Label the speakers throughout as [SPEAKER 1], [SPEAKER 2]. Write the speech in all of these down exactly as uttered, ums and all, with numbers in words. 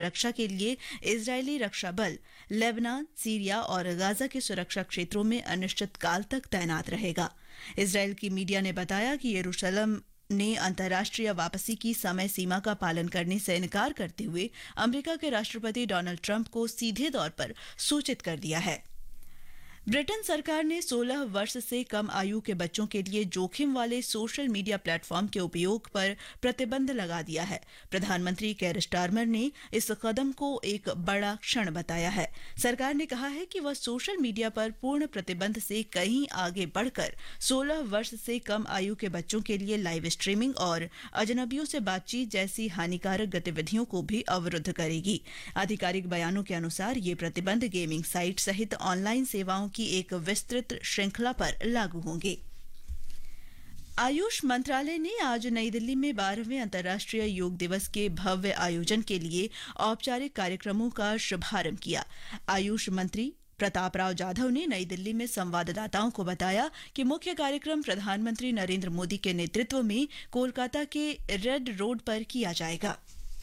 [SPEAKER 1] रक्षा के लिए इजरायली रक्षा बल लेबनान, सीरिया और गाजा के सुरक्षा क्षेत्रों में अनिश्चितकाल तक तैनात रहेगा। इजरायल की मीडिया ने बताया कि यरूशलेम ने अंतर्राष्ट्रीय वापसी की समय सीमा का पालन करने से इनकार करते हुए अमेरिका के राष्ट्रपति डोनाल्ड ट्रंप को सीधे तौर पर सूचित कर दिया है। ब्रिटेन सरकार ने सोलह वर्ष से कम आयु के बच्चों के लिए जोखिम वाले सोशल मीडिया प्लेटफॉर्म के उपयोग पर प्रतिबंध लगा दिया है। प्रधानमंत्री केयर स्टारमर ने इस कदम को एक बड़ा क्षण बताया है। सरकार ने कहा है कि वह सोशल मीडिया पर पूर्ण प्रतिबंध से कहीं आगे बढ़कर सोलह वर्ष से कम आयु के बच्चों के लिए लाइव स्ट्रीमिंग और अजनबियों से बातचीत जैसी हानिकारक गतिविधियों को भी अवरुद्ध करेगी। आधिकारिक बयानों के अनुसार ये प्रतिबंध गेमिंग साइट सहित ऑनलाइन सेवाओं की एक विस्तृत श्रृंखला पर लागू होंगे। आयुष मंत्रालय ने आज नई दिल्ली में बारहवें अंतर्राष्ट्रीय योग दिवस के भव्य आयोजन के लिए औपचारिक कार्यक्रमों का शुभारंभ किया। आयुष मंत्री प्रताप राव जाधव ने नई दिल्ली में संवाददाताओं को बताया कि मुख्य कार्यक्रम प्रधानमंत्री नरेंद्र मोदी के नेतृत्व में कोलकाता के रेड रोड पर किया जाएगा।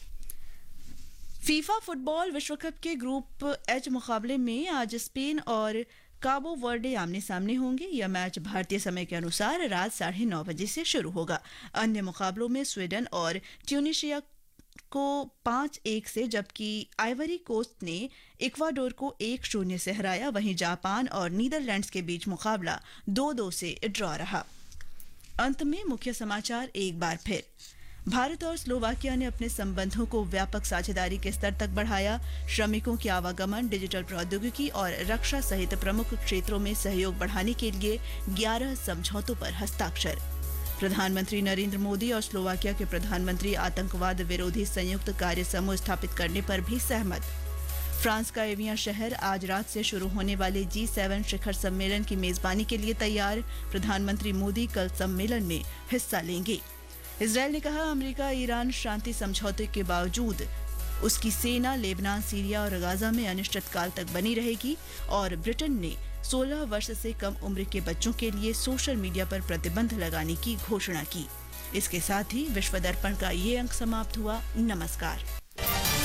[SPEAKER 1] फीफा फुटबॉल विश्व कप के ग्रुप एच मुकाबले में आज स्पेन और काबो वर्डे आमने सामने होंगे। यह मैच भारतीय समय के अनुसार रात साढ़े नौ बजे से शुरू होगा। अन्य मुकाबलों में स्वीडन और ट्यूनीशिया को पांच एक से, जबकि आइवरी कोस्ट ने इक्वाडोर को एक शून्य से हराया। वहीं जापान और नीदरलैंड्स के बीच मुकाबला दो दो से ड्रॉ रहा। अंत में मुख्य समाचार एक बार फिर। भारत और स्लोवाकिया ने अपने संबंधों को व्यापक साझेदारी के स्तर तक बढ़ाया। श्रमिकों के आवागमन, डिजिटल प्रौद्योगिकी और रक्षा सहित प्रमुख क्षेत्रों में सहयोग बढ़ाने के लिए ग्यारह समझौतों पर हस्ताक्षर। प्रधानमंत्री नरेंद्र मोदी और स्लोवाकिया के प्रधानमंत्री आतंकवाद विरोधी संयुक्त कार्य समूह स्थापित करने पर भी सहमत। फ्रांस का एवियां शहर आज रात से शुरू होने वाले जी सेवन शिखर सम्मेलन की मेजबानी के लिए तैयार। प्रधानमंत्री मोदी कल सम्मेलन में हिस्सा लेंगे। इजरायल ने कहा, अमेरिका ईरान शांति समझौते के बावजूद उसकी सेना लेबनान, सीरिया और गाजा में अनिश्चितकाल तक बनी रहेगी। और ब्रिटेन ने सोलह वर्ष से कम उम्र के बच्चों के लिए सोशल मीडिया पर प्रतिबंध लगाने की घोषणा की। इसके साथ ही विश्व दर्पण का ये अंक समाप्त हुआ। नमस्कार।